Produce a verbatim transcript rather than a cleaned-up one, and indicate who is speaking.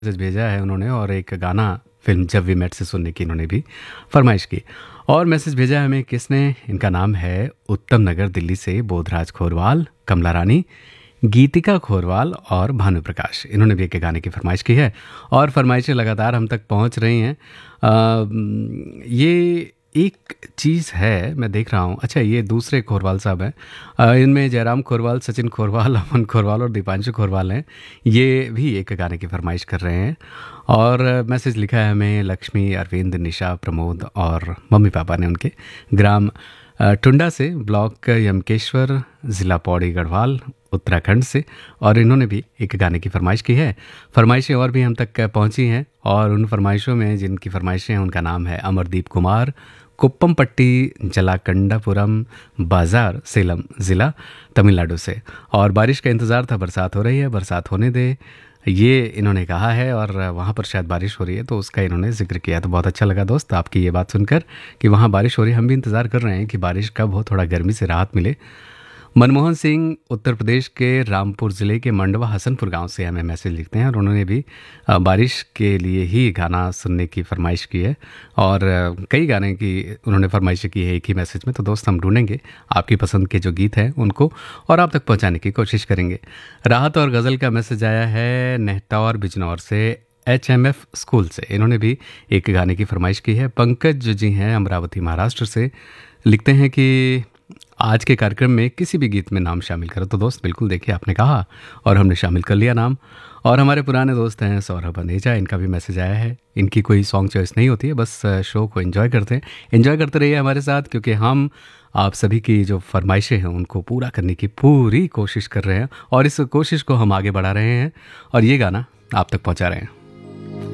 Speaker 1: Message भेजा है उन्होंने और एक गाना फ़िल्म जब वी मेट से सुनने की इन्होंने भी फ़रमाइश की। और मैसेज भेजा है हमें किसने, इनका नाम है उत्तम नगर दिल्ली से बोधराज खोरवाल, कमला रानी, गीतिका खोरवाल और भानु प्रकाश। इन्होंने भी एक गाने की फ़रमाइश की है और फ़रमाइशें लगातार हम तक पहुंच रही हैं। अ, ये एक चीज़ है मैं देख रहा हूँ, अच्छा ये दूसरे खोरवाल साहब हैं, अ, इनमें जयराम खोरवाल, सचिन खोरवाल, अमन खोरवाल और दीपांशु खोरवाल हैं। ये भी एक गाने की फ़रमाइश कर रहे हैं और मैसेज लिखा है हमें लक्ष्मी, अरविंद, निशा, प्रमोद और मम्मी पापा ने उनके ग्राम अ, टुंडा से, ब्लॉक यमकेश्वर, ज़िला पौड़ी गढ़वाल, उत्तराखंड से। और इन्होंने भी एक गाने की फ़रमाइश की है। फ़रमाइशें और भी हम तक पहुंची हैं और उन फ़रमाइशों में जिनकी फ़रमाइशें हैं उनका नाम है अमरदीप कुमार, कुप्पमपट्टी, जलाकंडापुरम बाज़ार, सेलम ज़िला, तमिलनाडु से। और बारिश का इंतज़ार था, बरसात हो रही है, बरसात होने दे, ये इन्होंने कहा है और वहाँ पर शायद बारिश हो रही है तो उसका इन्होंने ज़िक्र किया। तो बहुत अच्छा लगा दोस्त आपकी ये बात सुनकर कि वहाँ बारिश हो रही है। हम भी इंतज़ार कर रहे हैं कि बारिश कब हो, थोड़ा गर्मी से राहत मिले। मनमोहन सिंह उत्तर प्रदेश के रामपुर ज़िले के मंडवा हसनपुर गांव से हमें मैसेज लिखते हैं और उन्होंने भी अ, बारिश के लिए ही गाना सुनने की फरमाइश की है। और अ, कई गाने की उन्होंने फरमाइश की है एक ही मैसेज में। तो दोस्त हम ढूंढेंगे आपकी पसंद के जो गीत हैं उनको और आप तक पहुंचाने की कोशिश करेंगे। राहत और गज़ल का मैसेज आया है नेहतौर बिजनौर से, एच एम एफ स्कूल से। इन्होंने भी एक गाने की फरमाइश की है। पंकज जी हैं अमरावती महाराष्ट्र से, लिखते हैं कि आज के कार्यक्रम में किसी भी गीत में नाम शामिल करो। तो दोस्त बिल्कुल देखिए आपने कहा और हमने शामिल कर लिया नाम। और हमारे पुराने दोस्त हैं सौरभ अनेजा, इनका भी मैसेज आया है। इनकी कोई सॉन्ग चॉइस नहीं होती है, बस शो को एंजॉय करते हैं। एंजॉय करते रहिए हमारे साथ क्योंकि हम आप सभी की जो फरमाइशें हैं उनको पूरा करने की पूरी कोशिश कर रहे हैं और इस कोशिश को हम आगे बढ़ा रहे हैं और ये गाना आप तक पहुंचा रहे हैं।